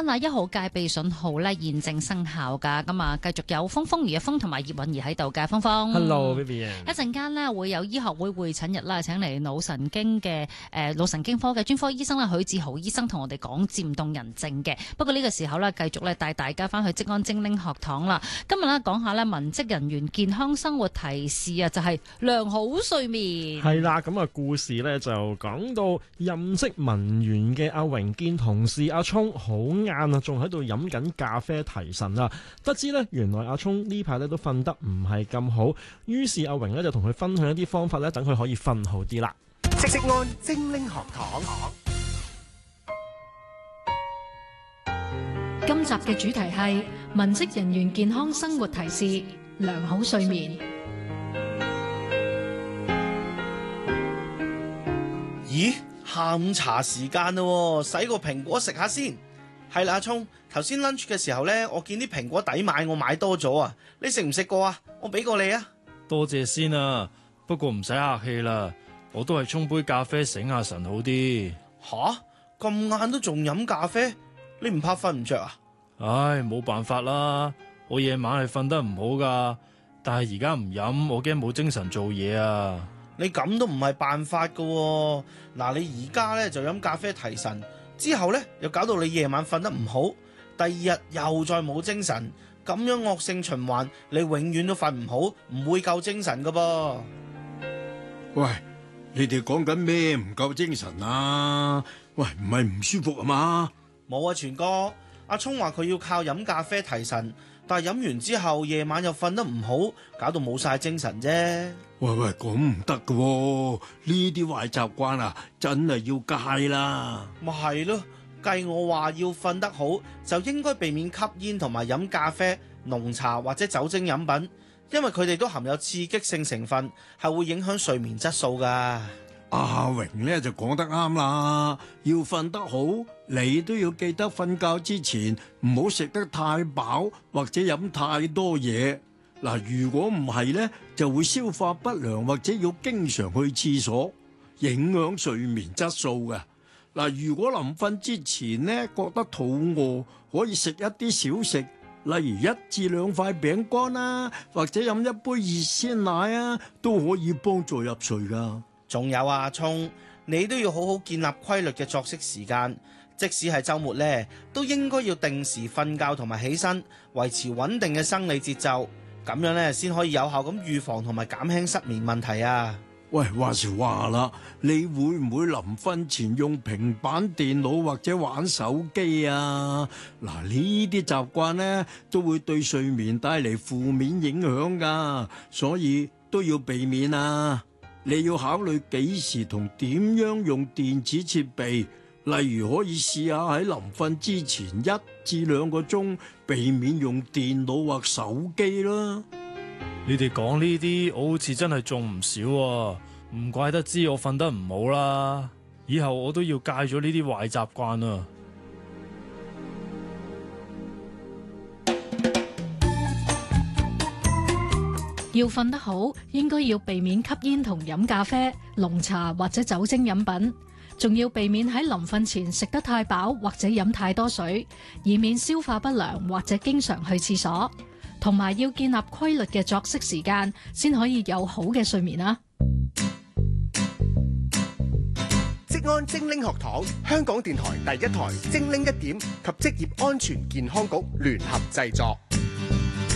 間啊，1號戒備信號咧現正生效㗎，咁啊繼續有風雨風同埋葉韻儀喺度嘅，風 Hello，Vivian。 一陣間呢會有醫學會會診日啦，請嚟腦神經科嘅專科醫生啦，許志豪醫生同我哋講漸凍人症嘅。不過呢個時候呢，繼續咧帶大家翻去職安精靈學堂啦。今日呢講下呢文職人員健康生活提示啊，就係良好睡眠。 係啦，咁啊故事呢就講到任職文員嘅阿榮見同事阿聰好晏啊，仲喺度飲緊咖啡提神啊。得知呢，原來阿聰呢排呢都瞓得唔係咁好，於是阿榮呢就同佢分享一啲方法呢，等佢可以瞓好啲啦。 職安精靈學堂。 今集嘅主題係文職人員健康生活提示，良好睡眠。 咦，下午茶時間啦，洗個蘋果食下先。係啦，阿聰，頭先 lunch 嘅時候呢，我見啲蘋果抵買，我買多咗啊。你食唔食過啊？我俾過你啊。 多謝先啊，不過唔使客氣啦，我都係沖杯咖啡醒下神好啲。 吓，咁晏都仲飲咖啡？你唔怕瞓唔着啊？ 唉，冇辦法啦，我夜晚係瞓得唔好噶，但係而家唔飲，我驚冇精神做嘢啊。 你咁都唔係辦法噶喎。嗱，你而家呢就飲咖啡提神，之後呢又搞到你夜晚瞓得唔好，第二日又再冇精神，咁樣惡性循環，你永遠都瞓唔好，唔會夠精神噶噃。 喂，你哋講緊咩唔夠精神啊？喂，唔係唔舒服啊嘛？ 冇啊，全哥，阿聰話佢要靠飲咖啡提神，但係飲完之後夜晚又瞓得唔好，搞到冇晒精神啫。 喂，咁唔得噶喎，呢啲壞習慣啊，真係要戒啦。 咪係咯，計我話要瞓得好，就應該避免吸煙同埋飲咖啡、濃茶或者酒精飲品，因為佢哋都含有刺激性成分，係會影響睡眠質素噶。 阿榮呢就講得啱啦，要瞓得好，你都要記得瞓覺之前唔好食得太飽或者飲太多嘢。嗱，如果唔係呢，就會消化不良或者要經常去廁所，影響睡眠質素嘅。嗱，如果臨瞓之前呢覺得肚餓，可以食一啲小食，例如1至2塊餅乾啦，或者飲一杯熱鮮奶啊，都可以幫助入睡噶。 仲有啊，阿聰，你都要好好建立規律嘅作息時間，即使係週末呢，都應該要定時瞓覺同埋起身，維持穩定嘅生理節奏，咁樣呢，先可以有效咁預防同埋減輕失眠問題啊。 喂，話時話啦，你會唔會臨瞓前用平板電腦或者玩手機啊？嗱，呢啲習慣呢，都會對睡眠帶嚟負面影響噶，所以都要避免啊。你要考慮幾時同點樣用電子設備，例如可以試下喺臨瞓之前1至2個鐘避免用電腦或手機啦。 你哋講呢啲，我好似真係中唔少啊，唔怪得知我瞓得唔好啦。以後我都要戒咗呢啲壞習慣啊。 要瞓得好，應該要避免吸煙同飲咖啡、濃茶或者酒精飲品，仲要避免喺臨瞓前食得太飽或者飲太多水，以免消化不良或者經常去廁所。同埋要建立規律嘅作息時間，先可以有好嘅睡眠啊！ 職安精靈學堂，香港電台第1台精靈一點及職業安全健康局聯合製作。